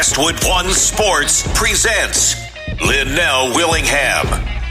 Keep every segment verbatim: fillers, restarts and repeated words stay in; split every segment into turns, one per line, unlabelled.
Westwood One Sports presents Linnell Willingham.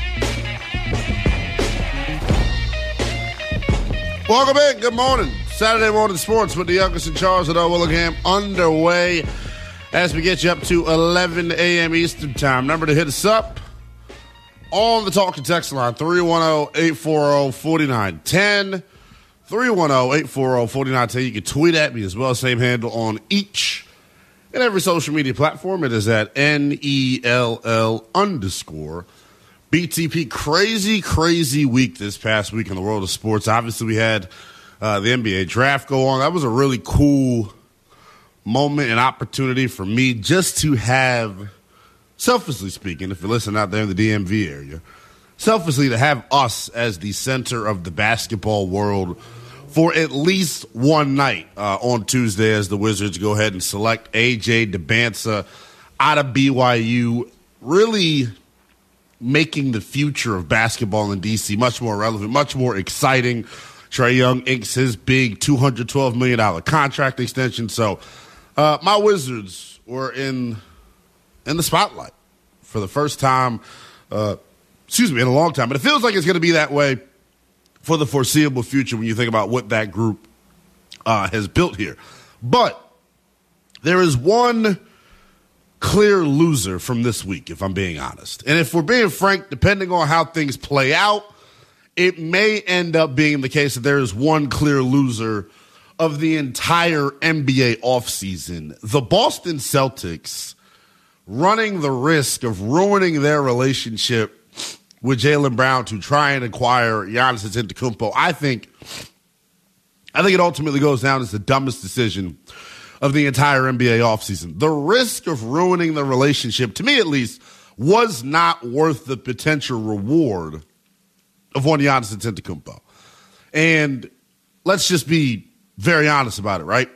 Welcome in. Good morning. Saturday morning sports with the youngest in Charles and Willingham underway as we get you up to eleven a.m. Eastern time. Number to hit us up on the talk and text line, three one zero, eight four zero, four nine one zero. three one zero, eight four zero, four nine one zero. You can tweet at me as well. Same handle on each and every social media platform. It is at N E L L underscore B T P. Crazy, crazy week this past week in the world of sports. Obviously, we had uh, the N B A draft go on. That was a really cool moment and opportunity for me just to have, selfishly speaking, if you're listening out there in the D M V area, selfishly to have us as the center of the basketball world for at least one night uh, on Tuesday as the Wizards go ahead and select A J Dybantsa out of B Y U, really making the future of basketball in D C much more relevant, much more exciting. Trae Young inks his big two hundred twelve million dollars contract extension. So uh, my Wizards were in in the spotlight for the first time, uh, excuse me, in a long time. But it feels like it's going to be that way for the foreseeable future when you think about what that group uh, has built here. But there is one clear loser from this week, if I'm being honest. And if we're being frank, depending on how things play out, it may end up being the case that there is one clear loser of the entire N B A offseason. The Boston Celtics running the risk of ruining their relationship with Jaylen Brown to try and acquire Giannis Antetokounmpo. I think, I think it ultimately goes down as the dumbest decision of the entire N B A offseason. The risk of ruining the relationship, to me at least, was not worth the potential reward of one Giannis Antetokounmpo. And let's just be very honest about it, right?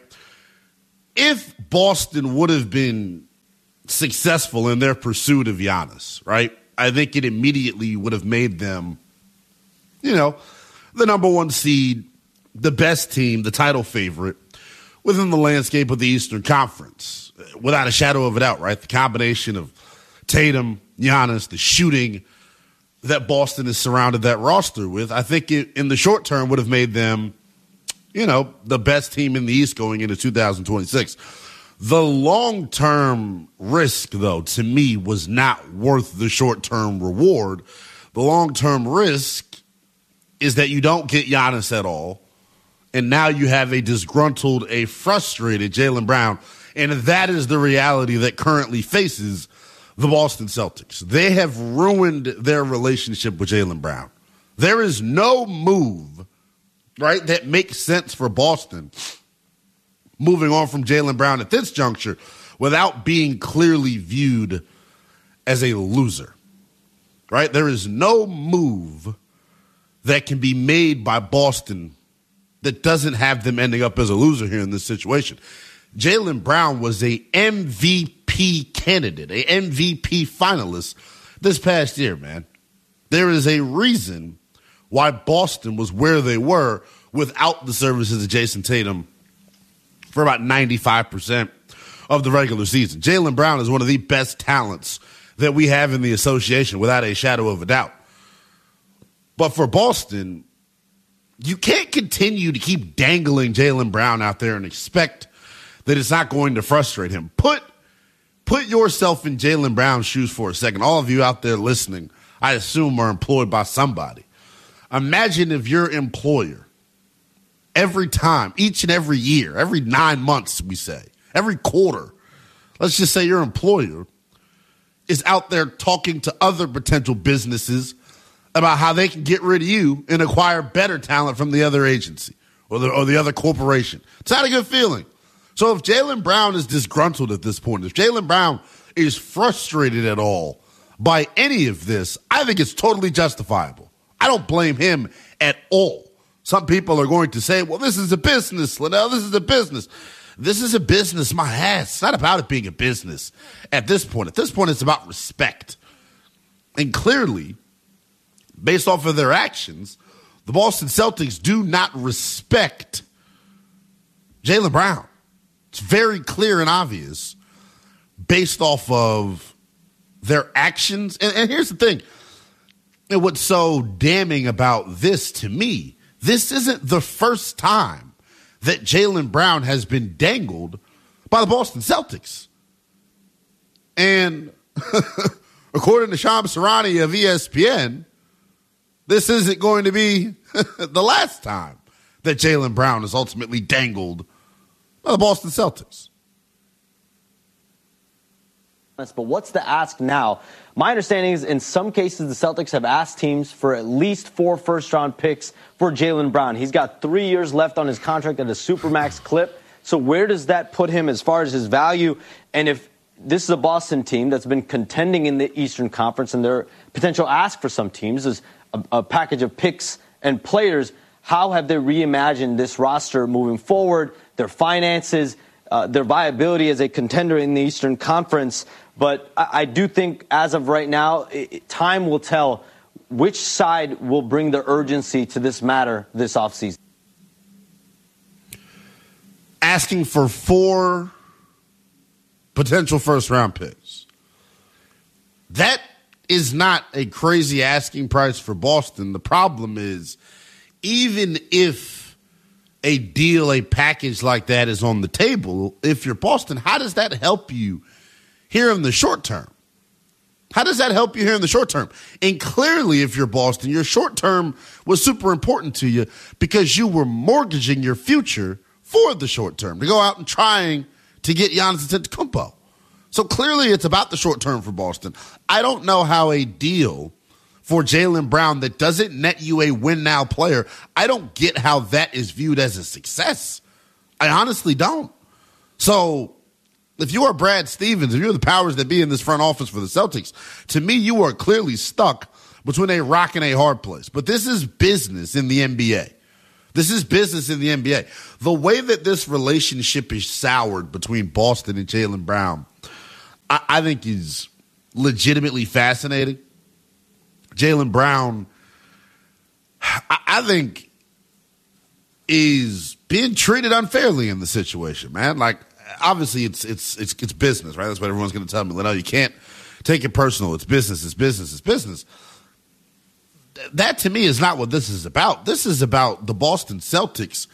If Boston would have been successful in their pursuit of Giannis, right, I think it immediately would have made them, you know, the number one seed, the best team, the title favorite within the landscape of the Eastern Conference, without a shadow of a doubt, right? The combination of Tatum, Giannis, the shooting that Boston has surrounded that roster with, I think it, in the short term, would have made them, you know, the best team in the East going into two thousand twenty-six. The long-term risk, though, to me, was not worth the short-term reward. The long-term risk is that you don't get Giannis at all, and now you have a disgruntled, a frustrated Jaylen Brown, and that is the reality that currently faces the Boston Celtics. They have ruined their relationship with Jaylen Brown. There is no move, right, that makes sense for Boston moving on from Jaylen Brown at this juncture without being clearly viewed as a loser, right? There is no move that can be made by Boston that doesn't have them ending up as a loser here in this situation. Jaylen Brown was a M V P candidate, a M V P finalist this past year, man. There is a reason why Boston was where they were without the services of Jason Tatum for about ninety-five percent of the regular season. Jaylen Brown is one of the best talents that we have in the association, without a shadow of a doubt. But for Boston, you can't continue to keep dangling Jaylen Brown out there and expect that it's not going to frustrate him. Put, put yourself in Jaylen Brown's shoes for a second. All of you out there listening, I assume, are employed by somebody. Imagine if your employer, every time, each and every year, every nine months, we say, every quarter, let's just say your employer is out there talking to other potential businesses about how they can get rid of you and acquire better talent from the other agency or the, or the other corporation. It's not a good feeling. So if Jaylen Brown is disgruntled at this point, if Jaylen Brown is frustrated at all by any of this, I think it's totally justifiable. I don't blame him at all. Some people are going to say, well, this is a business, Linnell. This is a business. This is a business, my ass. It's not about it being a business at this point. At this point, it's about respect. And clearly, based off of their actions, the Boston Celtics do not respect Jaylen Brown. It's very clear and obvious based off of their actions. And, and here's the thing. And what's so damning about this to me, this isn't the first time that Jaylen Brown has been dangled by the Boston Celtics. And according to Shams Charania of E S P N, this isn't going to be the last time that Jaylen Brown is ultimately dangled by the Boston Celtics.
But what's the ask now? My understanding is in some cases the Celtics have asked teams for at least four first-round picks for Jaylen Brown. He's got three years left on his contract at a supermax clip. So where does that put him as far as his value? And if this is a Boston team that's been contending in the Eastern Conference and their potential ask for some teams is a, a package of picks and players, how have they reimagined this roster moving forward, their finances, uh, their viability as a contender in the Eastern Conference? But I, I do think as of right now, it, time will tell which side will bring the urgency to this matter this offseason.
Asking for four potential first-round picks. That is not a crazy asking price for Boston. The problem is, even if a deal, a package like that is on the table, if you're Boston, how does that help you here in the short term? How does that help you here in the short term? And clearly, if you're Boston, your short term was super important to you because you were mortgaging your future for the short term to go out and trying to get Giannis Antetokounmpo. So clearly, it's about the short term for Boston. I don't know how a deal for Jaylen Brown that doesn't net you a win-now player, I don't get how that is viewed as a success. I honestly don't. So if you are Brad Stevens, if you're the powers that be in this front office for the Celtics, to me, you are clearly stuck between a rock and a hard place. But this is business in the N B A. This is business in the N B A. The way that this relationship is soured between Boston and Jaylen Brown, I, I think is legitimately fascinating. Jaylen Brown, I, I think, is being treated unfairly in the situation, man. Like, obviously, it's it's it's it's business, right? That's what everyone's going to tell me. No, you can't take it personal. It's business. It's business. It's business. That, to me, is not what this is about. This is about the Boston Celtics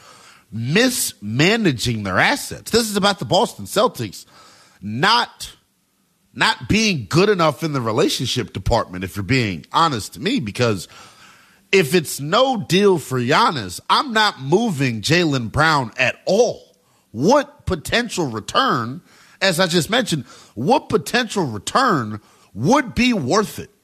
mismanaging their assets. This is about the Boston Celtics not not being good enough in the relationship department, if you're being honest to me, because if it's no deal for Giannis, I'm not moving Jaylen Brown at all. What potential return, as I just mentioned, what potential return would be worth it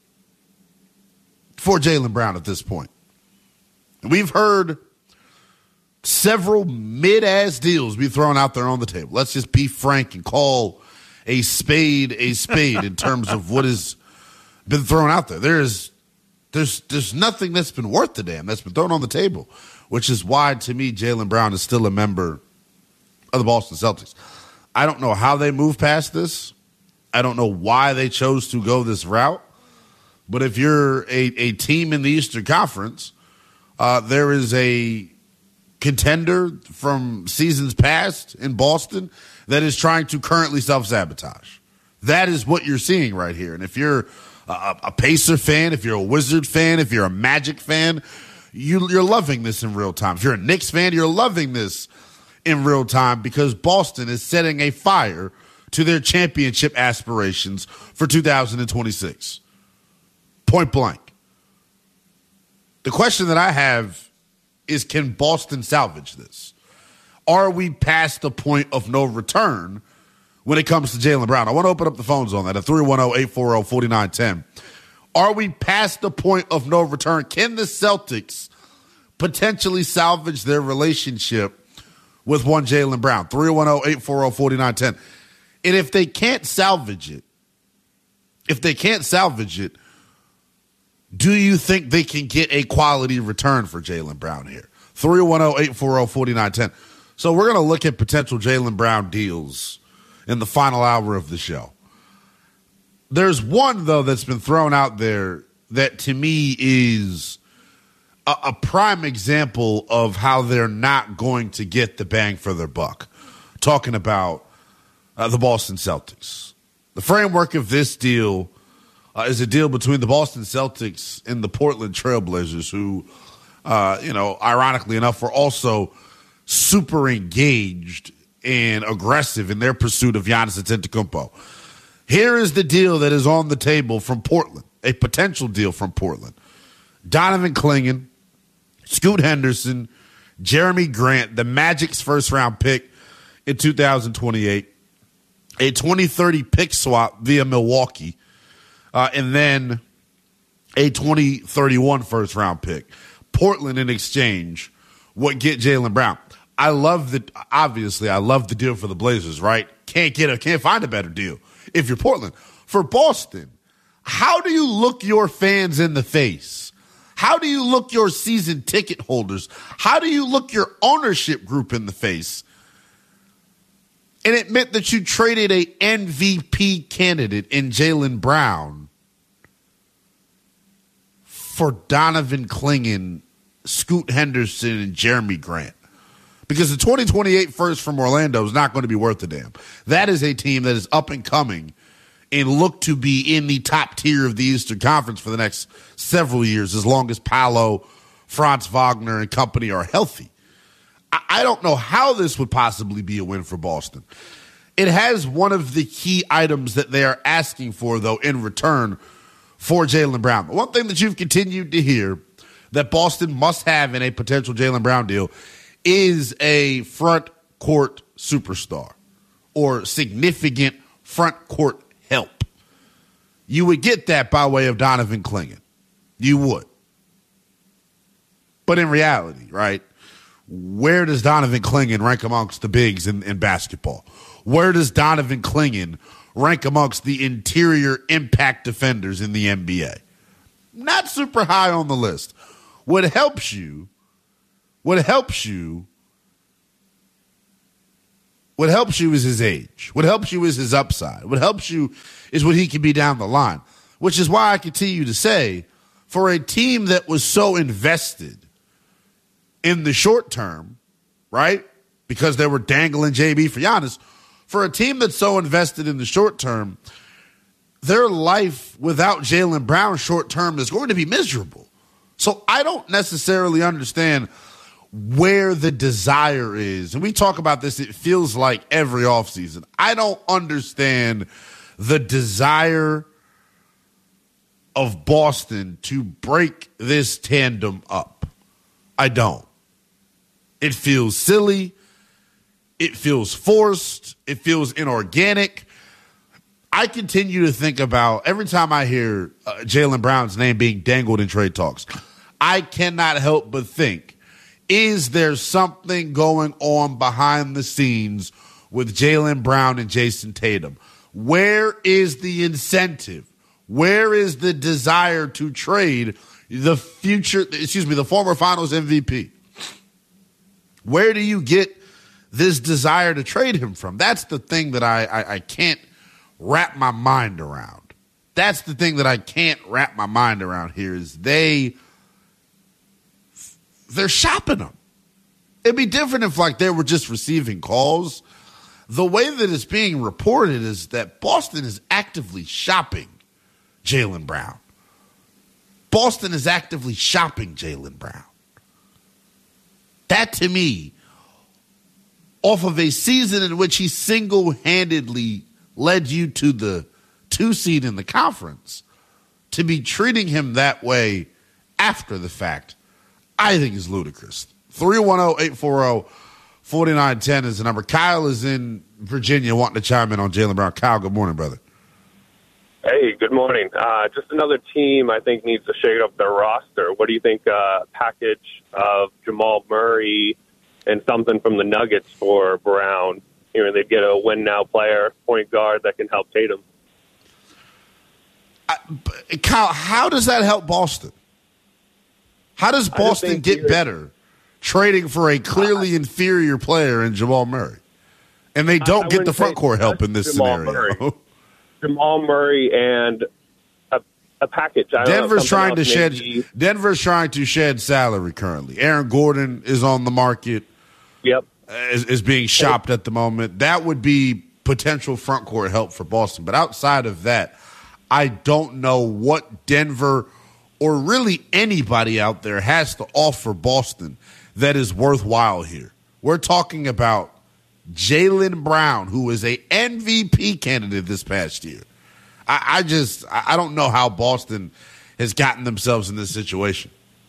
for Jaylen Brown at this point? We've heard several mid-ass deals be thrown out there on the table. Let's just be frank and call a spade a spade in terms of what has been thrown out there. There's there's there's nothing that's been worth the damn that's been thrown on the table, which is why, to me, Jaylen Brown is still a member of the Boston Celtics. I don't know how they moved past this. I don't know why they chose to go this route. But if you're a, a team in the Eastern Conference, uh, there is a contender from seasons past in Boston that is trying to currently self-sabotage. That is what you're seeing right here. And if you're a, a Pacer fan, if you're a Wizard fan, if you're a Magic fan, you, you're loving this in real time. If you're a Knicks fan, you're loving this in real time because Boston is setting a fire to their championship aspirations for two thousand twenty-six. Point blank. The question that I have is, can Boston salvage this? Are we past the point of no return when it comes to Jaylen Brown? I want to open up the phones on that at three one zero, eight four zero, four nine one zero. Are we past the point of no return? Can the Celtics potentially salvage their relationship with one Jaylen Brown? three one zero, eight four zero, four nine one zero. And if they can't salvage it, if they can't salvage it, do you think they can get a quality return for Jaylen Brown here? three one zero, eight four zero, four nine one zero. So we're going to look at potential Jaylen Brown deals in the final hour of the show. There's one, though, that's been thrown out there that to me is a, a prime example of how they're not going to get the bang for their buck. Talking about uh, the Boston Celtics. The framework of this deal uh, is a deal between the Boston Celtics and the Portland Trailblazers, who, uh, you know, ironically enough, were also super engaged and aggressive in their pursuit of Giannis Antetokounmpo. Here is the deal that is on the table from Portland, a potential deal from Portland. Donovan Clingan, Scoot Henderson, Jeremy Grant, the Magic's first-round pick in two thousand twenty-eight, a twenty thirty pick swap via Milwaukee, uh, and then a twenty thirty-one first-round pick. Portland, in exchange, would get Jaylen Brown. I love the obviously I love the deal for the Blazers, right? Can't get a can't find a better deal if you're Portland. For Boston, how do you look your fans in the face? How do you look your season ticket holders? How do you look your ownership group in the face? And it meant that you traded a M V P candidate in Jaylen Brown for Donovan Clingan, Scoot Henderson, and Jeremy Grant. Because the twenty twenty-eight first from Orlando is not going to be worth a damn. That is a team that is up and coming and look to be in the top tier of the Eastern Conference for the next several years, as long as Paolo, Franz Wagner, and company are healthy. I, I don't know how this would possibly be a win for Boston. It has one of the key items that they are asking for, though, in return for Jaylen Brown. One thing that you've continued to hear that Boston must have in a potential Jaylen Brown deal is a front court superstar or significant front court help. You would get that by way of Donovan Clingan. You would. But in reality, right, where does Donovan Clingan rank amongst the bigs in, in basketball? Where does Donovan Clingan rank amongst the interior impact defenders in the N B A? Not super high on the list. What helps you What helps you, what helps you is his age. What helps you is his upside. What helps you is what he can be down the line, which is why I continue to say, for a team that was so invested in the short term, right, because they were dangling J B for Giannis, for a team that's so invested in the short term, their life without Jaylen Brown short term is going to be miserable. So I don't necessarily understand where the desire is. And we talk about this, it feels like every offseason. I don't understand the desire of Boston to break this tandem up. I don't. It feels silly. It feels forced. It feels inorganic. I continue to think about, every time I hear uh, Jaylen Brown's name being dangled in trade talks, I cannot help but think, is there something going on behind the scenes with Jaylen Brown and Jason Tatum? Where is the incentive? Where is the desire to trade the future, excuse me, the former Finals M V P? Where do you get this desire to trade him from? That's the thing that I, I, I can't wrap my mind around. That's the thing that I can't wrap my mind around here is they... They're shopping them. It'd be different if, like, they were just receiving calls. The way that it's being reported is that Boston is actively shopping Jaylen Brown. Boston is actively shopping Jaylen Brown. That, to me, off of a season in which he single-handedly led you to the two seed in the conference, to be treating him that way after the fact, I think is ludicrous. three one zero, eight four zero, four nine one zero is the number. Kyle is in Virginia wanting to chime in on Jaylen Brown. Kyle, good morning, brother.
Hey, good morning. Uh, just another team I think needs to shake up their roster. What do you think uh, package of Jamal Murray and something from the Nuggets for Brown? You know, they'd get a win-now player, point guard that can help Tatum.
I, Kyle, how does that help Boston? How does Boston get better trading for a clearly uh, inferior player in Jamal Murray? And they don't get the front court help in this
Jamal
scenario.
Murray. Jamal Murray and a, a package. I
Denver's
know,
trying to shed
maybe.
Denver's trying to shed salary currently. Aaron Gordon is on the market.
Yep.
Is, is being shopped at the moment. That would be potential front court help for Boston. But outside of that, I don't know what Denver or really anybody out there has to offer Boston that is worthwhile here. We're talking about Jaylen Brown, who is a M V P candidate this past year. I, I just, I don't know how Boston has gotten themselves in this situation.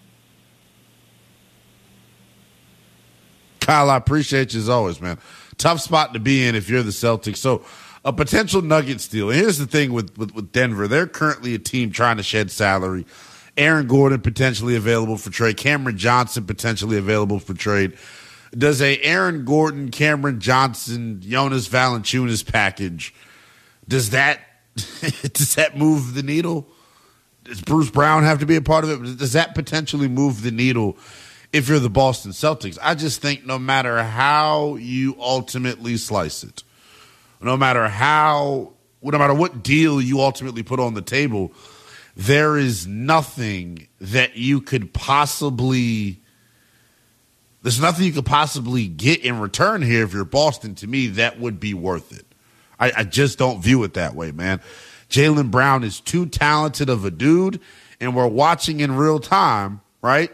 Kyle, I appreciate you as always, man. Tough spot to be in if you're the Celtics. So a potential Nuggets deal. And here's the thing with, with, with Denver. They're currently a team trying to shed salary. Aaron Gordon potentially available for trade. Cameron Johnson potentially available for trade. Does a Aaron Gordon, Cameron Johnson, Jonas Valanciunas package, does that does that move the needle? Does Bruce Brown have to be a part of it? Does that potentially move the needle if you're the Boston Celtics? I just think no matter how you ultimately slice it, no matter how, no matter what deal you ultimately put on the table, there is nothing that you could possibly, there's nothing you could possibly get in return here if you're Boston. To me, that would be worth it. I, I just don't view it that way, man. Jaylen Brown is too talented of a dude, and we're watching in real time, right?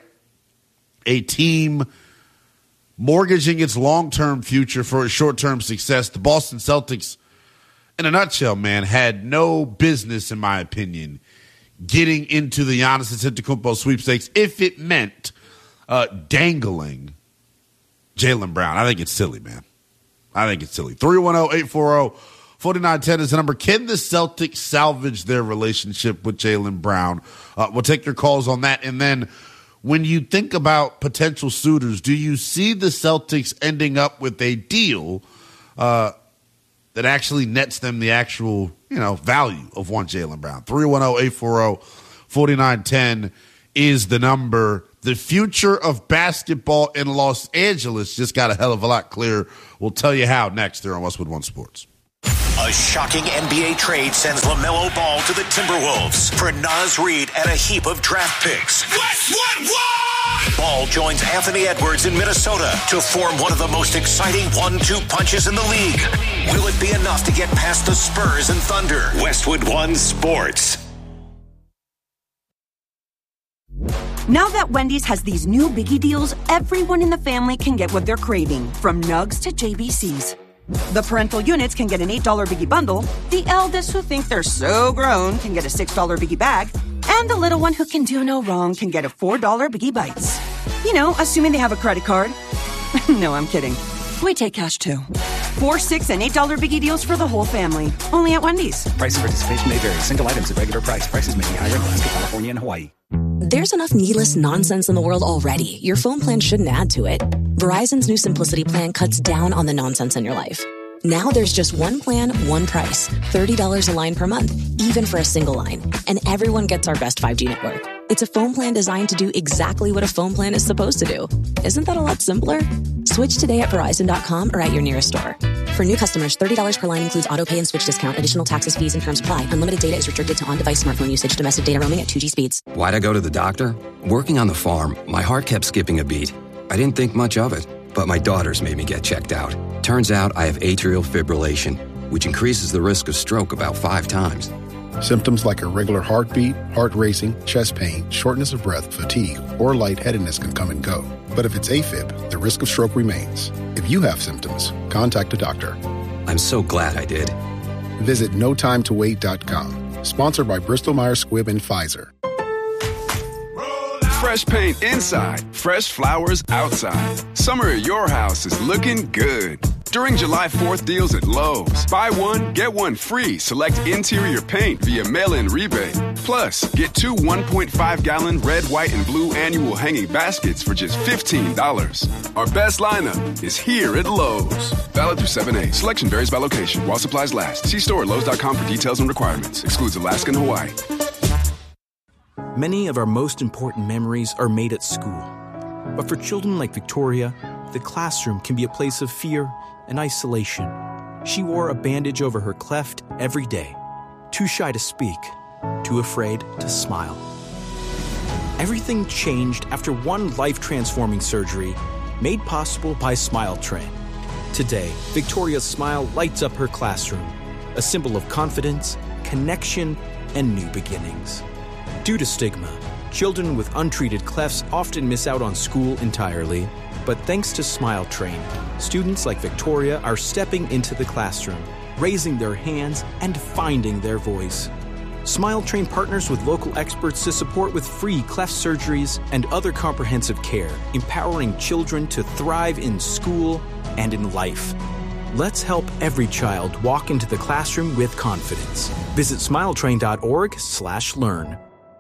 A team mortgaging its long-term future for its short-term success. The Boston Celtics, in a nutshell, man, had no business, in my opinion, getting into the Giannis Antetokounmpo sweepstakes if it meant uh, dangling Jaylen Brown. I think it's silly, man. I think it's silly. three one zero, eight four zero, four nine one zero is the number. Can the Celtics salvage their relationship with Jaylen Brown? Uh, we'll take your calls on that. And then when you think about potential suitors, do you see the Celtics ending up with a deal uh, that actually nets them the actual, you know, value of one Jaylen Brown? three one zero, eight four zero, four nine one zero is the number. The future of basketball in Los Angeles just got a hell of a lot clearer. We'll tell you how next here on Westwood One Sports.
A shocking N B A trade sends LaMelo Ball to the Timberwolves for Naz Reid and a heap of draft picks. Westwood One! Ball joins Anthony Edwards in Minnesota to form one of the most exciting one two punches in the league. Will it be enough to get past the Spurs and Thunder? Westwood One Sports.
Now that Wendy's has these new Biggie deals, everyone in the family can get what they're craving, from nugs to J B Cs. The parental units can get an eight dollar Biggie bundle, the eldest who think they're so grown can get a six dollar Biggie bag, and the little one who can do no wrong can get a four dollar Biggie Bites. You know, assuming they have a credit card. No, I'm kidding. We take cash too. Four, six, and eight dollar Biggie deals for the whole family. Only at Wendy's.
Price and participation may vary. Single items at regular price. Prices may be higher in Alaska, California, and Hawaii.
There's enough needless nonsense in the world already. Your phone plan shouldn't add to it. Verizon's new Simplicity plan cuts down on the nonsense in your life. Now there's just one plan, one price. thirty dollars a line per month, even for a single line. And everyone gets our best five G network. It's a phone plan designed to do exactly what a phone plan is supposed to do. Isn't that a lot simpler? Switch today at Verizon dot com or at your nearest store. For new customers, thirty dollars per line includes auto pay and switch discount. Additional taxes, fees, and terms apply. Unlimited data is restricted to on-device smartphone usage. Domestic data roaming at two G speeds.
Why'd I go to the doctor? Working on the farm, my heart kept skipping a beat. I didn't think much of it, but my daughters made me get checked out. Turns out I have atrial fibrillation, which increases the risk of stroke about five times.
Symptoms like irregular heartbeat, heart racing, chest pain, shortness of breath, fatigue, or lightheadedness can come and go. But if it's AFib, the risk of stroke remains. If you have symptoms, contact a doctor.
I'm so glad I did.
Visit no time to wait dot com. Sponsored by Bristol Myers Squibb and Pfizer.
Fresh paint inside, fresh flowers outside. Summer at your house is looking good. During July fourth deals at Lowe's, buy one, get one free. Select interior paint via mail-in rebate. Plus, get two one point five gallon red, white, and blue annual hanging baskets for just fifteen dollars. Our best lineup is here at Lowe's. Valid through seven eight. Selection varies by location while supplies last. See store at Lowe's dot com for details and requirements. Excludes Alaska and Hawaii.
Many of our most important memories are made at school. But for children like Victoria, the classroom can be a place of fear and isolation. She wore a bandage over her cleft every day, too shy to speak, too afraid to smile. Everything changed after one life-transforming surgery made possible by Smile Train. Today, Victoria's smile lights up her classroom, a symbol of confidence, connection, and new beginnings. Due to stigma, children with untreated clefts often miss out on school entirely. But thanks to Smile Train, students like Victoria are stepping into the classroom, raising their hands, and finding their voice. Smile Train partners with local experts to support with free cleft surgeries and other comprehensive care, empowering children to thrive in school and in life. Let's help every child walk into the classroom with confidence. Visit smiletrain.org slash learn.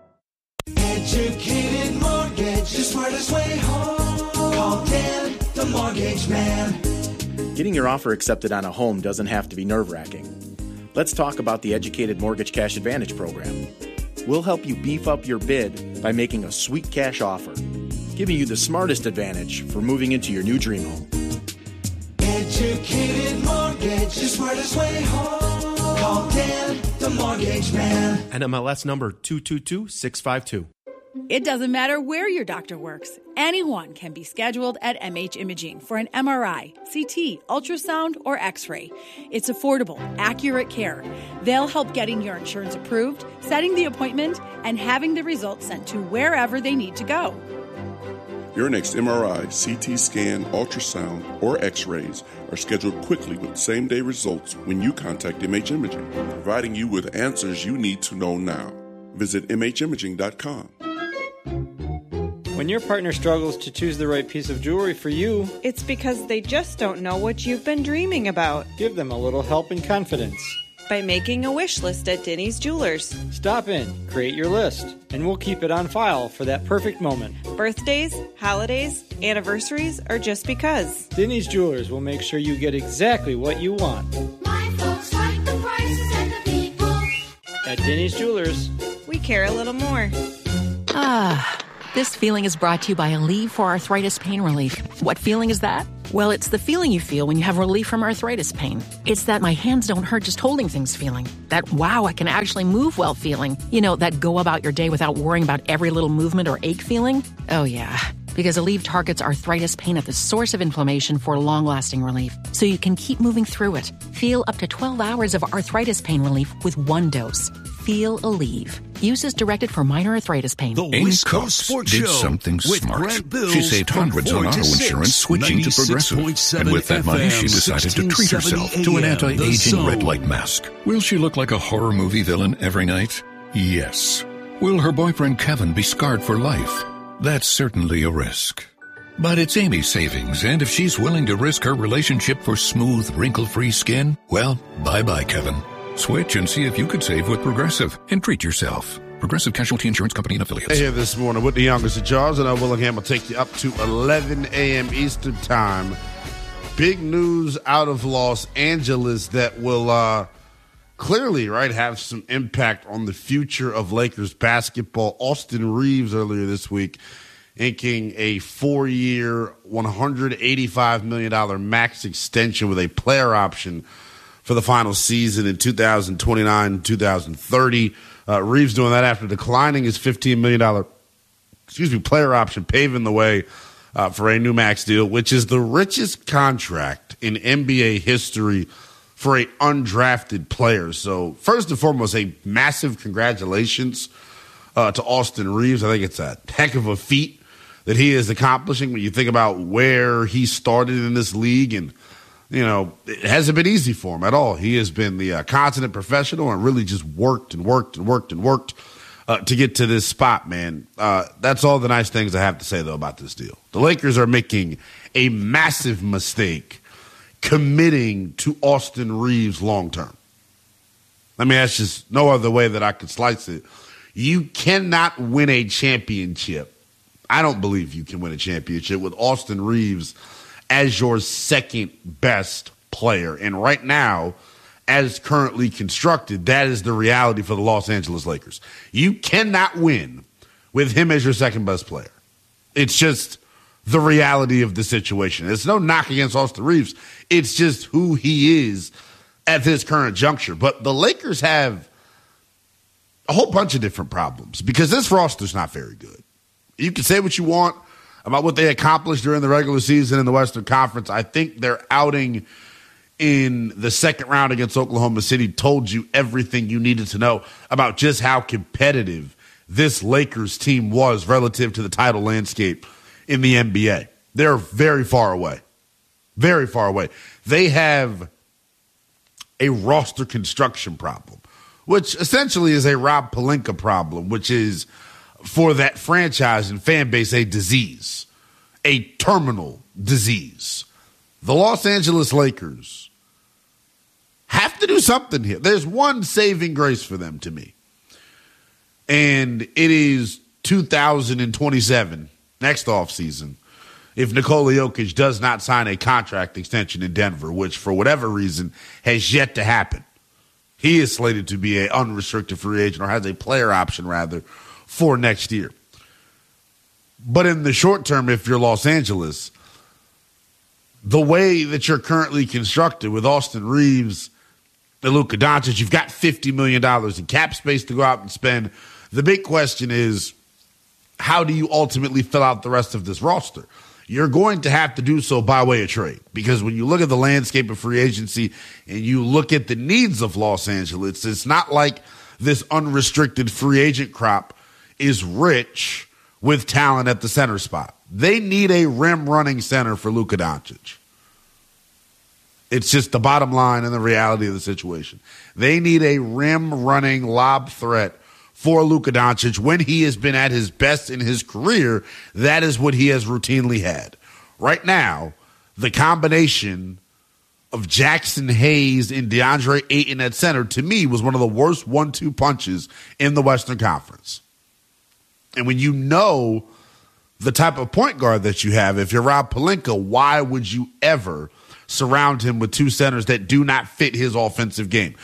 Educated Mortgage, the smartest way home. Call Dan, the mortgage man.
Getting your offer accepted on a home doesn't have to be nerve-wracking. Let's talk about the Educated Mortgage Cash Advantage program. We'll help you beef up your bid by making a sweet cash offer, giving you the smartest advantage for moving into your new dream home.
Educated Mortgage, the smartest way home. Call Dan, the mortgage man.
N M L S number two two two six five two.
It doesn't matter where your doctor works. Anyone can be scheduled at M H Imaging for an M R I, C T, ultrasound, or X-ray. It's affordable, accurate care. They'll help getting your insurance approved, setting the appointment, and having the results sent to wherever they need to go.
Your next M R I, C T scan, ultrasound, or X-rays are scheduled quickly with same-day results when you contact M H Imaging, providing you with answers you need to know now. Visit M H imaging dot com.
When your partner struggles to choose the right piece of jewelry for you,
it's because they just don't know what you've been dreaming about.
Give them a little help and confidence.
By making a wish list at Denny's Jewelers.
Stop in, create your list, and we'll keep it on file for that perfect moment.
Birthdays, holidays, anniversaries, or just because.
Denny's Jewelers will make sure you get exactly what you want.
My folks like the prices and the people.
At Denny's Jewelers,
we care a little more.
Ah, this feeling is brought to you by Aleve for Arthritis Pain Relief. What feeling is that? Well, it's the feeling you feel when you have relief from arthritis pain. It's that my hands don't hurt just holding things feeling. That, wow, I can actually move well feeling. You know, that go about your day without worrying about every little movement or ache feeling. Oh, yeah. Because Aleve targets arthritis pain at the source of inflammation for long-lasting relief, so you can keep moving through it. Feel up to twelve hours of arthritis pain relief with one dose. Feel Aleve. Use as directed for minor arthritis pain.
The Amy Cox did something smart. She saved hundreds on auto insurance switching to Progressive. And with that money, she decided to treat herself to an anti-aging red light mask. Will she look like a horror movie villain every night? Yes. Will her boyfriend Kevin be scarred for life? That's certainly a risk. But it's Amy's savings, and if she's willing to risk her relationship for smooth, wrinkle-free skin, well, bye-bye, Kevin. Switch and see if you could save with Progressive and treat yourself. Progressive Casualty Insurance Company and Affiliates.
Here this morning with the youngest in charge, and I Willingham will take you up to eleven a.m. Eastern Time. Big news out of Los Angeles that will uh, clearly, right, have some impact on the future of Lakers basketball. Austin Reeves earlier this week inking a four-year, one hundred eighty-five million dollars max extension with a player option for the final season in two thousand twenty-nine, two thousand thirty. Uh, Reeves doing that after declining his fifteen million dollars excuse me, player option, paving the way uh, for a new max deal, which is the richest contract in N B A history for a undrafted player. So first and foremost, a massive congratulations uh, to Austin Reeves. I think it's a heck of a feat that he is accomplishing when you think about where he started in this league. And, you know, it hasn't been easy for him at all. He has been the uh, consummate professional and really just worked and worked and worked and worked uh, to get to this spot, man. Uh, that's all the nice things I have to say, though, about this deal. The Lakers are making a massive mistake committing to Austin Reeves long term. I mean, that's just no other way that I could slice it. You cannot win a championship. I don't believe you can win a championship with Austin Reeves as your second best player. And right now, as currently constructed, that is the reality for the Los Angeles Lakers. You cannot win with him as your second best player. It's just the reality of the situation. It's no knock against Austin Reeves. It's just who he is at this current juncture. But the Lakers have a whole bunch of different problems because this roster's not very good. You can say what you want about what they accomplished during the regular season in the Western Conference. I think their outing in the second round against Oklahoma City told you everything you needed to know about just how competitive this Lakers team was relative to the title landscape in the N B A. They're very far away. Very far away. They have a roster construction problem, which essentially is a Rob Pelinka problem, which is for that franchise and fan base a disease, a terminal disease. The Los Angeles Lakers have to do something here. There's one saving grace for them to me, and it is two thousand twenty-seven, next offseason, if Nikola Jokic does not sign a contract extension in Denver, which for whatever reason has yet to happen. He is slated to be an unrestricted free agent, or has a player option, rather, for next year. But in the short term, if you're Los Angeles, the way that you're currently constructed with Austin Reeves and Luka Doncic, you've got fifty million dollars in cap space to go out and spend. The big question is, how do you ultimately fill out the rest of this roster? You're going to have to do so by way of trade, because when you look at the landscape of free agency and you look at the needs of Los Angeles, it's not like this unrestricted free agent crop is rich with talent at the center spot. They need a rim-running center for Luka Doncic. It's just the bottom line and the reality of the situation. They need a rim-running lob threat for Luka Doncic. When he has been at his best in his career, that is what he has routinely had. Right now, the combination of Jackson Hayes and DeAndre Ayton at center, to me, was one of the worst one two punches in the Western Conference. And when you know the type of point guard that you have, if you're Rob Pelinka, why would you ever surround him with two centers that do not fit his offensive game?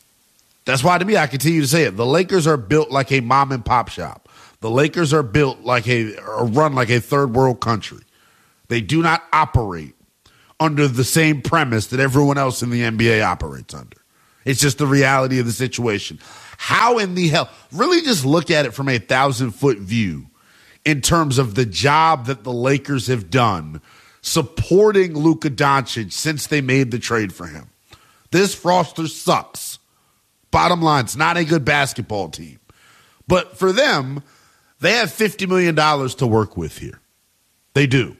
That's why, to me, I continue to say it. The Lakers are built like a mom and pop shop. The Lakers are built like a, or run like a third world country. They do not operate under the same premise that everyone else in the N B A operates under. It's just the reality of the situation. How in the hell, really just look at it from a thousand foot view in terms of the job that the Lakers have done supporting Luka Doncic since they made the trade for him. This roster sucks. Bottom line, it's not a good basketball team. But for them, they have fifty million dollars to work with here. They do.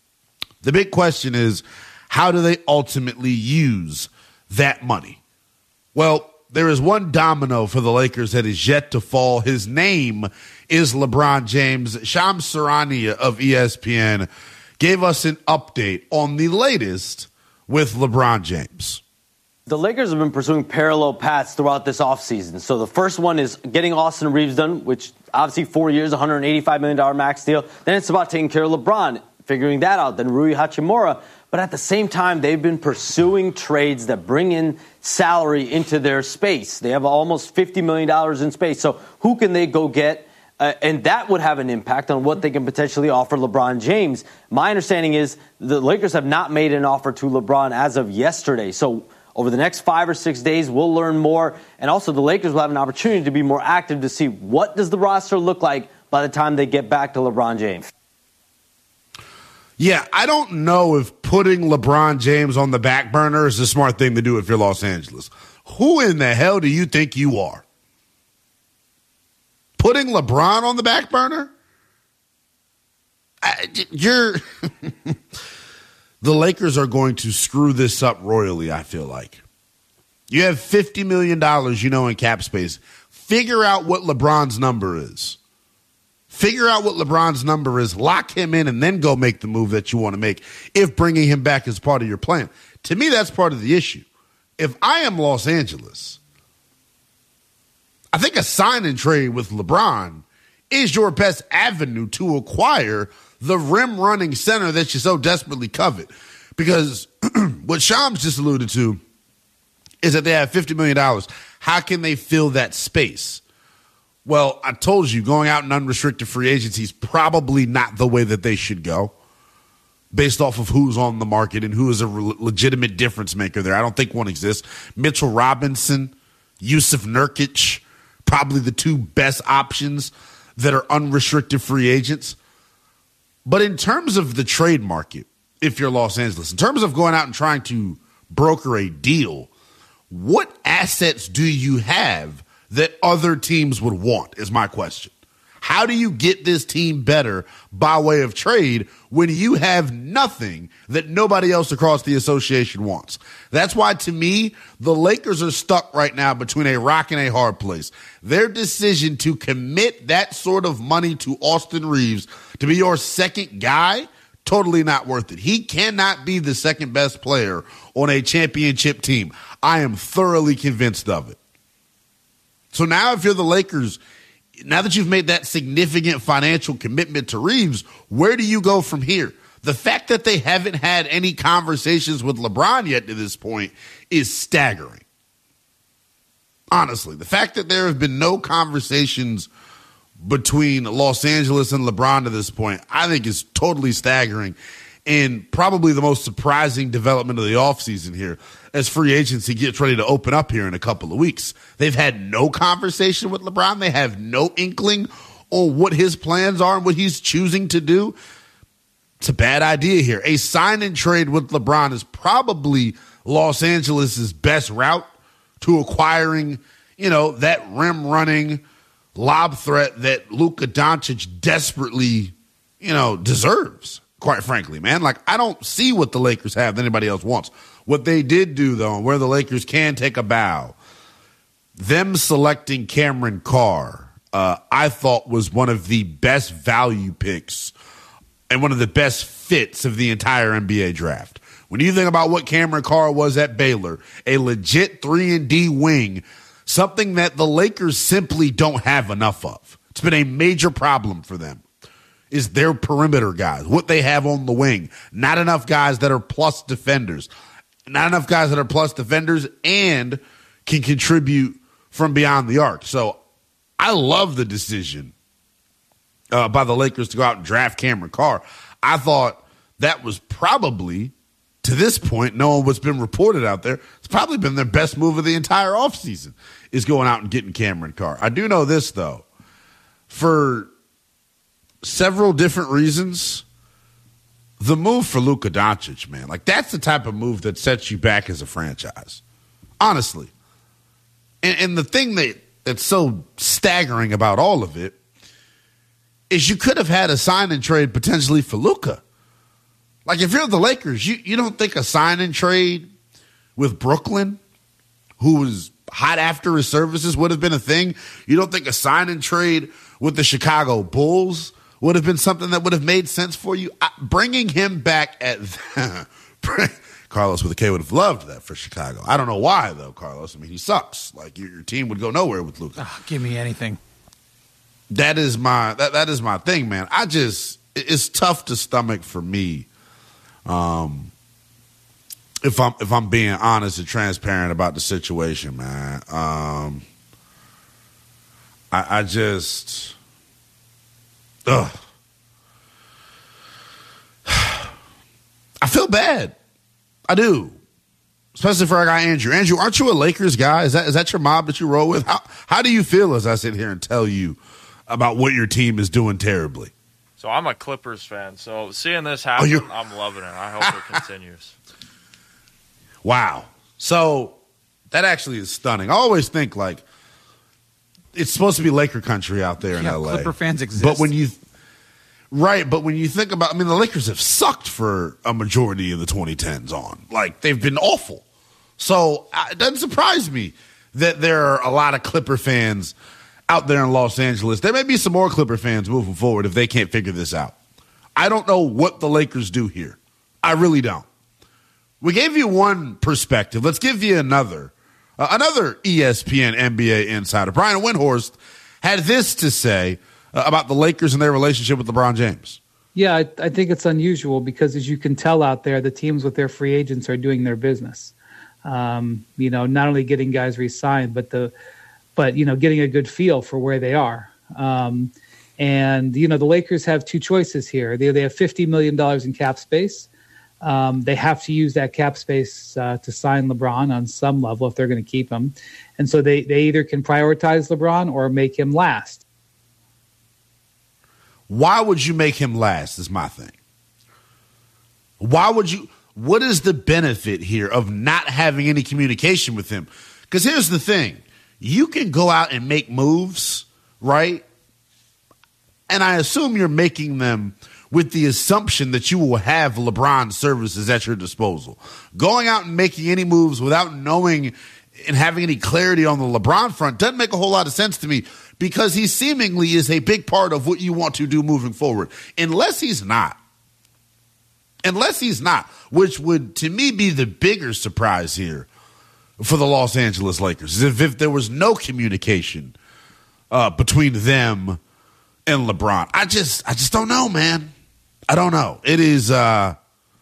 The big question is, how do they ultimately use that money? Well, there is one domino for the Lakers that is yet to fall. His name is LeBron James. Shams Charania of E S P N gave us an update on the latest with LeBron James.
The Lakers have been pursuing parallel paths throughout this offseason. So the first one is getting Austin Reeves done, which obviously four years, one hundred eighty-five million dollars max deal. Then it's about taking care of LeBron, figuring that out. Then Rui Hachimura. But at the same time, they've been pursuing trades that bring in salary into their space. They have almost fifty million dollars in space. So who can they go get? Uh, and that would have an impact on what they can potentially offer LeBron James. My understanding is the Lakers have not made an offer to LeBron as of yesterday. So over the next five or six days, we'll learn more. And also the Lakers will have an opportunity to be more active to see what does the roster look like by the time they get back to LeBron James.
Yeah, I don't know if putting LeBron James on the back burner is a smart thing to do if you're Los Angeles. Who in the hell do you think you are? Putting LeBron on the back burner? I, you're... The Lakers are going to screw this up royally, I feel like. You have fifty million dollars, you know, in cap space. Figure out what LeBron's number is. Figure out what LeBron's number is, lock him in, and then go make the move that you want to make if bringing him back is part of your plan. To me, that's part of the issue. If I am Los Angeles, I think a sign and trade with LeBron is your best avenue to acquire the rim-running center that you so desperately covet. Because what Shams just alluded to is that they have fifty million dollars. How can they fill that space? Well, I told you, going out in unrestricted free agency is probably not the way that they should go based off of who's on the market and who is a re- legitimate difference maker there. I don't think one exists. Mitchell Robinson, Yusuf Nurkic, probably the two best options that are unrestricted free agents. But in terms of the trade market, if you're Los Angeles, in terms of going out and trying to broker a deal, what assets do you have that other teams would want is my question. How do you get this team better by way of trade when you have nothing that nobody else across the association wants? That's why, to me, the Lakers are stuck right now between a rock and a hard place. Their decision to commit that sort of money to Austin Reeves to be your second guy, totally not worth it. He cannot be the second best player on a championship team. I am thoroughly convinced of it. So now if you're the Lakers, now that you've made that significant financial commitment to Reeves, where do you go from here? The fact that they haven't had any conversations with LeBron yet to this point is staggering. Honestly, the fact that there have been no conversations between Los Angeles and LeBron to this point, I think is totally staggering and probably the most surprising development of the offseason here as free agency gets ready to open up here in a couple of weeks. They've had no conversation with LeBron. They have no inkling on what his plans are and what he's choosing to do. It's a bad idea here. A sign and trade with LeBron is probably Los Angeles' best route to acquiring, you know, that rim running lob threat that Luka Doncic desperately, you know, deserves, quite frankly, man. Like, I don't see what the Lakers have that anybody else wants. What they did do, though, and where the Lakers can take a bow, them selecting Cameron Carr, uh, I thought was one of the best value picks and one of the best fits of the entire N B A draft. When you think about what Cameron Carr was at Baylor, a legit three and D wing, something that the Lakers simply don't have enough of. It's been a major problem for them, is their perimeter guys, what they have on the wing. Not enough guys that are plus defenders. Not enough guys that are plus defenders and can contribute from beyond the arc. So I love the decision uh, by the Lakers to go out and draft Cameron Carr. I thought that was probably, to this point, knowing what's been reported out there, it's probably been their best move of the entire offseason is going out and getting Cameron Carr. I do know this, though. For several different reasons, the move for Luka Doncic, man, like that's the type of move that sets you back as a franchise. Honestly. And, and the thing that, that's so staggering about all of it is you could have had a sign and trade potentially for Luka. Like, if you're the Lakers, you, you don't think a sign and trade with Brooklyn, who was hot after his services, would have been a thing? You don't think a sign and trade with the Chicago Bulls would have been something that would have made sense for you? I, bringing him back at Carlos with a K would have loved that for Chicago. I don't know why, though, Carlos. I mean, he sucks. Like, your, your team would go nowhere with Luka.
Oh, give me anything.
That is my that, that is my thing, man. I just, it's tough to stomach for me. Um, if I'm if I'm being honest and transparent about the situation, man. Um, I, I just, ugh. I feel bad. I do, especially for our guy Andrew. Andrew, aren't you a Lakers guy? Is that is that your mob that you roll with? How how do you feel as I sit here and tell you about what your team is doing terribly?
So I'm a Clippers fan, so seeing this happen, oh, I'm loving it. I hope it continues.
Wow. So that actually is stunning. I always think, like, it's supposed to be Laker country out there in
yeah,
L A.
Clipper fans exist.
But when you right, but when you think about, I mean, the Lakers have sucked for a majority of the twenty tens on. Like, they've been awful. So it doesn't surprise me that there are a lot of Clipper fans out there in Los Angeles. There may be some more Clipper fans moving forward if they can't figure this out. I don't know what the Lakers do here. I really don't. We gave you one perspective. Let's give you another. Uh, another E S P N N B A insider, Brian Windhorst, had this to say uh, about the Lakers and their relationship with LeBron James.
Yeah, I, I think it's unusual because, as you can tell out there, the teams with their free agents are doing their business. Um, you know, not only getting guys re-signed, but the but, you know, getting a good feel for where they are. Um, and, you know, the Lakers have two choices here. They, they have fifty million dollars in cap space. Um, they have to use that cap space uh, to sign LeBron on some level if they're going to keep him. And so they, they either can prioritize LeBron or make him last.
why would you make him last is my thing. Why would you – what is the benefit here of not having any communication with him? Because here's the thing. You can go out and make moves, right? And I assume you're making them with the assumption that you will have LeBron's services at your disposal. Going out and making any moves without knowing and having any clarity on the LeBron front doesn't make a whole lot of sense to me, because he seemingly is a big part of what you want to do moving forward. Unless he's not. Unless he's not, which would, to me, be the bigger surprise here for the Los Angeles Lakers, is if, if there was no communication uh, between them and LeBron. I just I just don't know, man. I don't know. It is uh,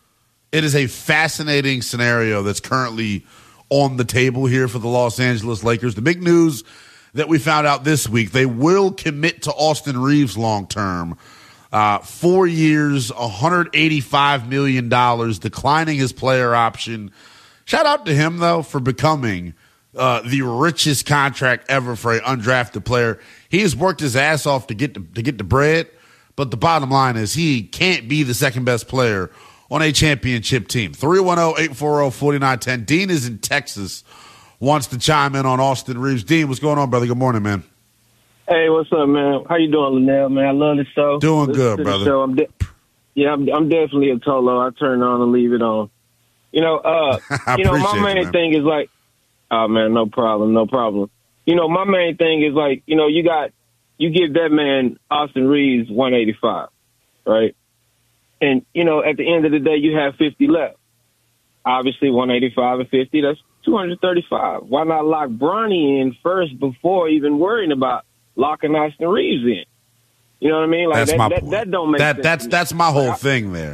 it is a fascinating scenario that's currently on the table here for the Los Angeles Lakers. The big news that we found out this week, they will commit to Austin Reeves long term. Uh, four years, one hundred eighty-five million dollars, declining his player option. Shout out to him, though, for becoming uh, the richest contract ever for an undrafted player. He has worked his ass off to get the, to get the bread, but the bottom line is he can't be the second best player on a championship team. three one zero, eight four zero, four nine one zero. Dean is in Texas, wants to chime in on Austin Reeves. Dean, what's going on, brother? Good morning, man.
Hey, what's up, man? How you doing, Linnell, man? I love the show.
Doing
Listen
good, brother.
Show. I'm de- yeah, I'm, I'm definitely a Tolo. I turn on and leave it on. You know, uh, you know, my main
you,
thing is like, oh man, no problem, no problem. You know, my main thing is like, you know, you got, you give that man Austin Reeves one eighty-five, right? And you know, at the end of the day, you have fifty left. Obviously, one eighty-five and fifty, that's two hundred thirty-five. Why not lock Bronny in first before even worrying about locking Austin Reeves in? You know what I mean? Like
that's
that,
my
that,
point.
that don't make
that,
sense.
That's that's my whole
I,
thing there.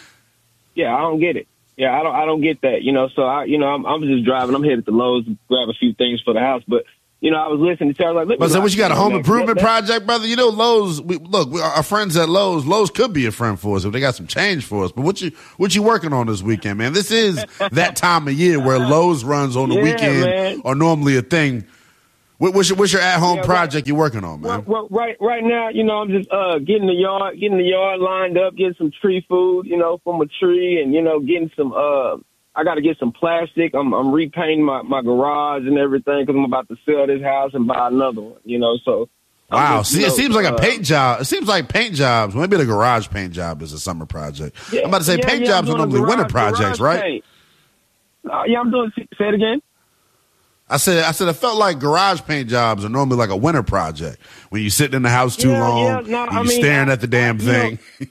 Yeah, I don't get it. Yeah, I don't I don't get that. You know, so I you know I'm I'm just driving. I'm headed to Lowe's to grab a few things for the house, but. You know, I was listening to Charles. Like,
but so what, you got a home improvement project, brother? You know, Lowe's. We, look, we, our friends at Lowe's. Lowe's could be a friend for us if they got some change for us. But what you what you working on this weekend, man? This is that time of year where Lowe's runs on the
yeah,
weekend
man.
are normally a thing. What, what's your what's your at home
yeah,
project
right,
you're working on, man?
Well, right right now, you know, I'm just uh, getting the yard, getting the yard lined up, getting some tree food, you know, from a tree, and you know, getting some. Uh, I got to get some plastic. I'm, I'm repainting my, my garage and everything because I'm about to sell this house and buy another one, you know, so.
Wow.
Just,
See,
know,
it seems like
uh,
a paint job. It seems like paint jobs. Maybe the garage paint job is a summer project.
Yeah,
I'm about to say
yeah,
paint
yeah,
jobs are normally
garage,
winter projects, right?
Paint. Uh, yeah, I'm doing, say it again.
I said, I said, it felt like garage paint jobs are normally like a winter project when you're sitting in the house too
yeah,
long
yeah, no,
and
I
you're
mean,
staring at the damn thing.
Know,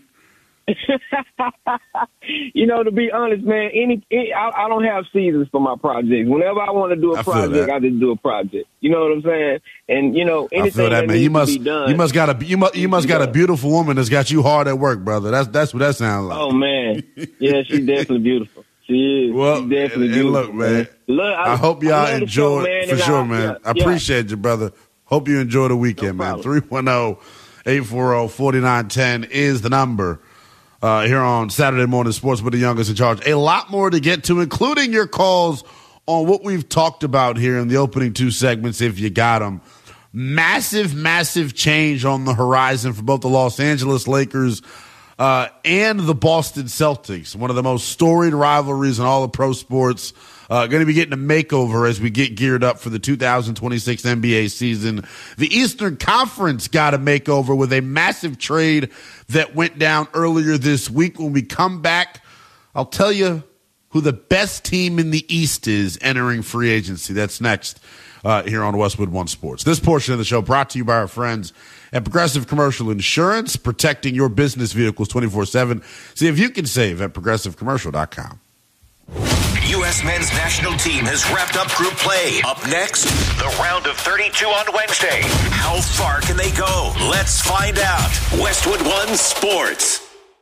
you know, to be honest, man, any, any I, I don't have seasons for my projects. Whenever I want to do a
I feel
project,
that.
I just do a project. You know what I'm saying? And you know, anything
I feel that,
that
man.
needs
You must,
to be done,
you must got a, you must, you must got a
done.
beautiful woman that's got you hard at work, brother. That's that's what that sounds like.
Oh man, yeah, she's definitely beautiful. She is.
Well,
she's definitely
and,
beautiful.
and look, man.
Look, I,
I hope y'all
I love the
enjoy
show, man,
for
and
sure,
I,
man.
Yeah,
I appreciate you, brother. Hope you enjoy the weekend,
No
man.
problem.
three one zero, eight four zero, four nine one zero is the number. Uh, here on Saturday Morning Sports with the youngest in charge. A lot more to get to, including your calls on what we've talked about here in the opening two segments, if you got them. Massive, massive change on the horizon for both the Los Angeles Lakers uh, and the Boston Celtics, one of the most storied rivalries in all of pro sports. Uh, going to be getting a makeover as we get geared up for the two thousand twenty-six N B A season. The Eastern Conference got a makeover with a massive trade that went down earlier this week. When we come back, I'll tell you who the best team in the East is entering free agency. That's next uh, here on Westwood One Sports. This portion of the show brought to you by our friends at Progressive Commercial Insurance, protecting your business vehicles twenty-four seven. See if you can save at progressive commercial dot com.
U S men's national team has wrapped up group play. Up next, the round of thirty-two on Wednesday. How far can they go? Let's find out. Westwood One Sports.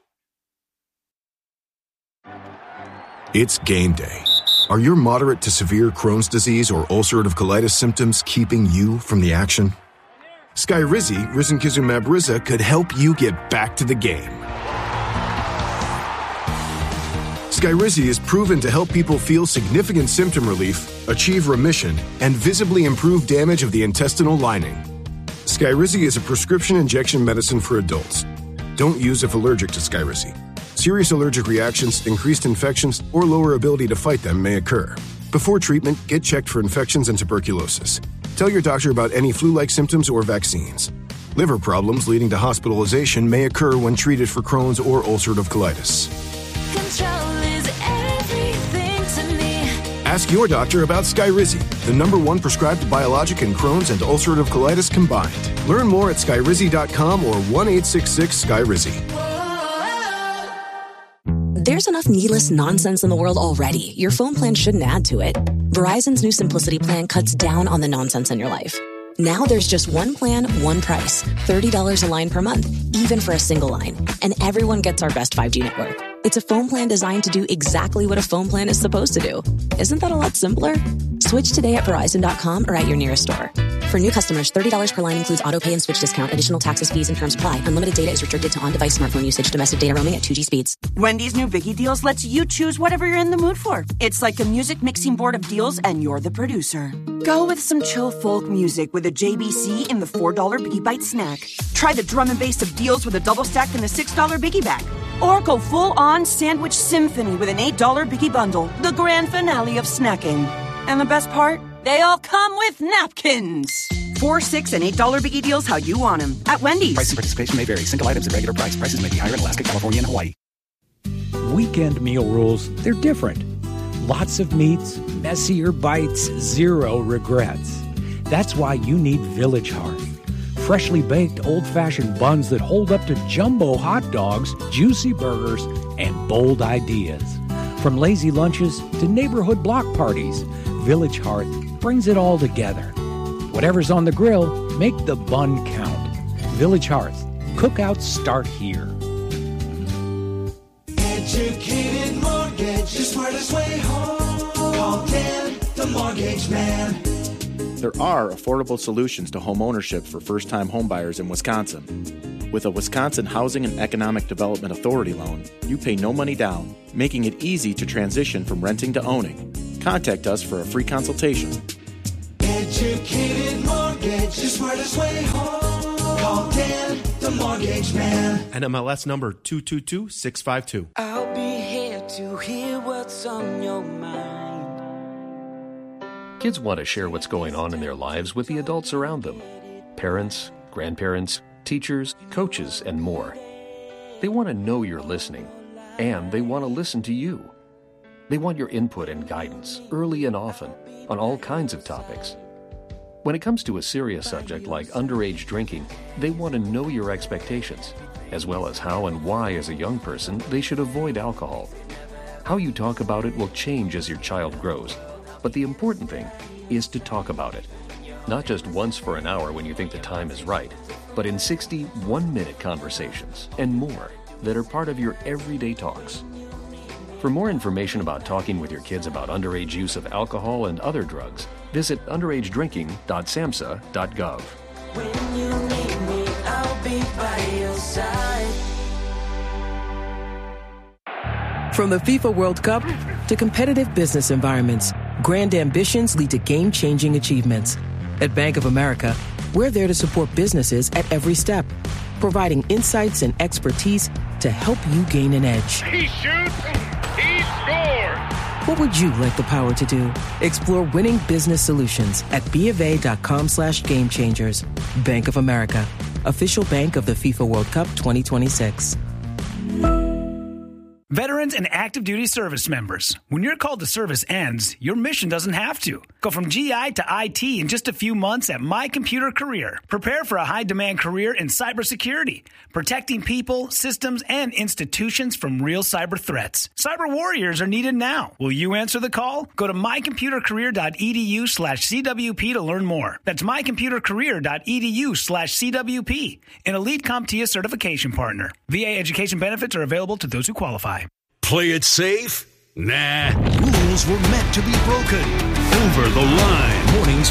It's game day. Are your moderate to severe Crohn's disease or ulcerative colitis symptoms keeping you from the action? Skyrizi, risankizumab Riza, could help you get back to the game. Skyrizi is proven to help people feel significant symptom relief, achieve remission, and visibly improve damage of the intestinal lining. Skyrizi is a prescription injection medicine for adults. Don't use if allergic to Skyrizi. Serious allergic reactions, increased infections, or lower ability to fight them may occur. Before treatment, get checked for infections and tuberculosis. Tell your doctor about any flu-like symptoms or vaccines. Liver problems leading to hospitalization may occur when treated for Crohn's or ulcerative colitis.
Control is everything to me.
Ask your doctor about Skyrizi, the number one prescribed biologic in Crohn's and ulcerative colitis combined. Learn more at skyrizi dot com or one eight six six Skyrizi.
There's enough needless nonsense in the world already. Your phone plan shouldn't add to it. Verizon's new Simplicity plan cuts down on the nonsense in your life. Now there's just one plan, one price. thirty dollars a line per month, even for a single line. And everyone gets our best five G network. It's a phone plan designed to do exactly what a phone plan is supposed to do. Isn't that a lot simpler? Switch today at Verizon dot com or at your nearest store. For new customers, thirty dollars per line includes auto pay and switch discount. Additional taxes, fees, and terms apply. Unlimited data is restricted to on-device smartphone usage. Domestic data roaming at two G speeds.
Wendy's new Biggie Deals lets you choose whatever you're in the mood for. It's like a music mixing board of deals, and you're the producer. Go with some chill folk music with a J B C in the four dollar Biggie Bite snack. Try the drum and bass of deals with a double stack in the six dollar Biggie Bag. Or go full-on sandwich symphony with an eight dollar Biggie Bundle, the grand finale of snacking. And the best part? They all come with napkins. Four, six, and eight dollar Biggie Deals how you want them at Wendy's.
Price and participation may vary. Single items at regular price. Prices may be higher in Alaska, California, and Hawaii.
Weekend meal rules, they're different. Lots of meats, messier bites, zero regrets. That's why you need Village Hearth. Freshly baked, old-fashioned buns that hold up to jumbo hot dogs, juicy burgers, and bold ideas. From lazy lunches to neighborhood block parties, Village Hearth brings it all together. Whatever's on the grill, make the bun count. Village Hearth. Cookouts start here.
Educated mortgage, the smartest way home. Call Dan, the mortgage man.
There are affordable solutions to home ownership for first-time homebuyers in Wisconsin. With a Wisconsin Housing and Economic Development Authority loan, you pay no money down, making it easy to transition from renting to owning. Contact us for a free consultation.
Educated mortgage, the smartest way home. Call Dan, the mortgage man.
N M L S number two two two six five two.
I'll be here to hear what's on your mind.
Kids want to share what's going on in their lives with the adults around them. Parents, grandparents, teachers, coaches, and more. They want to know you're listening, and they want to listen to you. They want your input and guidance, early and often, on all kinds of topics. When it comes to a serious subject like underage drinking, they want to know your expectations, as well as how and why as a young person they should avoid alcohol. How you talk about it will change as your child grows, but the important thing is to talk about it. Not just once for an hour when you think the time is right, but in sixty one-minute conversations and more that are part of your everyday talks. For more information about talking with your kids about underage use of alcohol and other drugs, visit underage drinking dot samhsa dot gov.
When you need me, I'll be by your side.
From the FIFA World Cup to competitive business environments, grand ambitions lead to game-changing achievements. At Bank of America, we're there to support businesses at every step, providing insights and expertise to help you gain an edge.
He shoots, he scores!
What would you like the power to do? Explore winning business solutions at BofA.com slash game changers. Bank of America, official bank of the FIFA World Cup twenty twenty-six.
Veterans and active duty service members, when your call to service ends, your mission doesn't have to. Go from G I to I T in just a few months at My Computer Career. Prepare for a high-demand career in cybersecurity, protecting people, systems, and institutions from real cyber threats. Cyber warriors are needed now. Will you answer the call? Go to mycomputercareer.edu slash CWP to learn more. That's mycomputercareer.edu slash CWP, an Elite CompTIA certification partner. V A education benefits are available to those who qualify.
Play it safe? Nah. Rules were meant to be broken. Over the Line. Mornings